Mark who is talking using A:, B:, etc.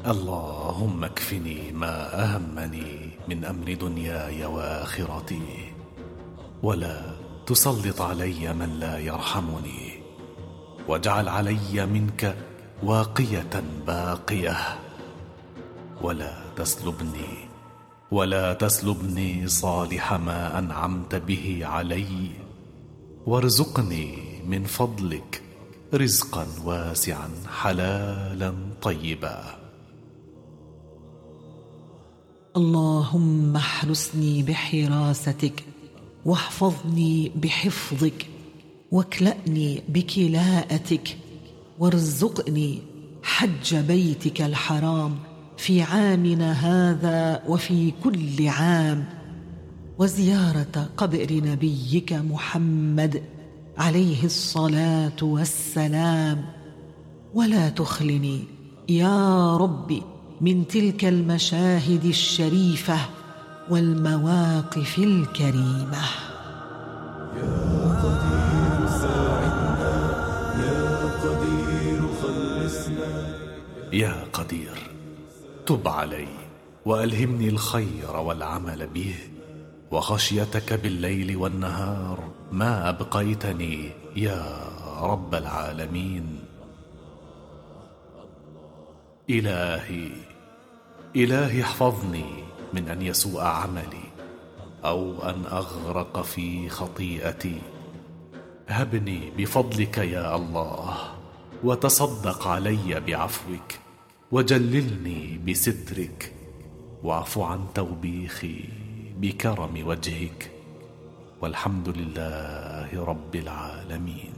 A: اللهم اكفني ما أهمني من أمر دنياي وآخرتي، ولا تسلط علي من لا يرحمني، واجعل علي منك واقية باقية، ولا تسلبني صالح ما أنعمت به علي، وارزقني من فضلك رزقا واسعا حلالا طيبا.
B: اللهم احرسني بحراستك، واحفظني بحفظك، واكلأني بكلاءتك، وارزقني حج بيتك الحرام في عامنا هذا وفي كل عام، وزيارة قبر نبيك محمد عليه الصلاة والسلام. ولا تخلني يا رب من تلك المشاهد الشريفة والمواقف الكريمة.
C: يا قدير ساعدنا، يا قدير خلصنا.
A: يا قدير تب علي وألهمني الخير والعمل به وخشيتك بالليل والنهار ما أبقيتني يا رب العالمين. إلهي احفظني من أن يسوء عملي أو أن أغرق في خطيئتي. هبني بفضلك يا الله، وتصدق علي بعفوك، وجللني بسترك، واعف عن توبيخي بكرم وجهك، والحمد لله رب العالمين.